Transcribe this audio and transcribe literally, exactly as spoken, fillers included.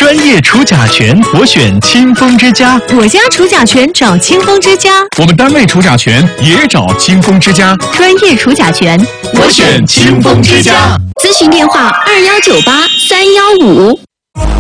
专业除甲醛，我选清风之家。 我家除甲醛找清风之家。 我们单位除甲醛也找清风之家。 专业除甲醛， 我选清风之家。 咨询电话：二幺九八三幺五。